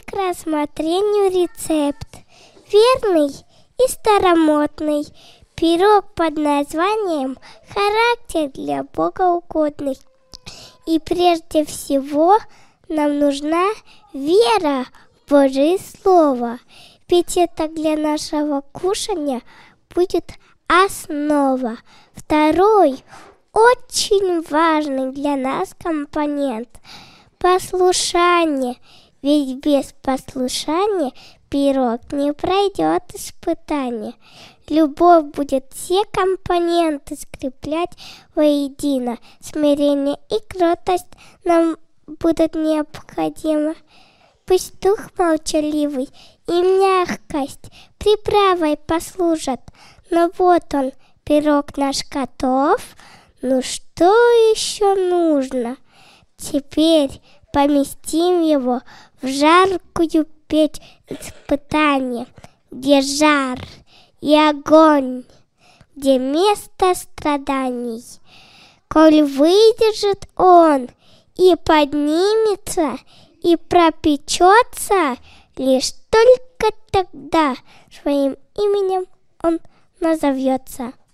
к рассмотрению рецепт. Верный и старомодный пирог под названием «Характер для богоугодный». И прежде всего нам нужна вера в Божие Слово, ведь это для нашего кушания будет основа. Второй очень важный для нас компонент – послушание, ведь без послушания пирог не пройдет испытание. Любовь будет все компоненты скреплять воедино. Смирение и кротость нам будут необходимы. Пусть дух молчаливый и мягкость приправой послужат. Но вот он, пирог наш готов. Ну что еще нужно? Теперь поместим его в жаркую печь испытания, где жар и огонь, где место страданий. Коль выдержит он и поднимется, и пропечется, лишь только тогда своим именем он назовется.